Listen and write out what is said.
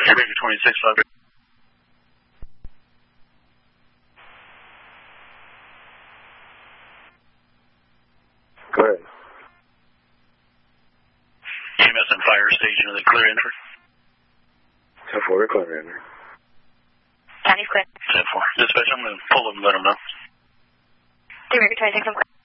Baker 26, 5. Go ahead. EMS and fire station, are they clear entry? 10-4, clear entry. County's clear. 10-4. Dispatch, I'm going to pull them and let them know. 3 Baker 26, I'm clear.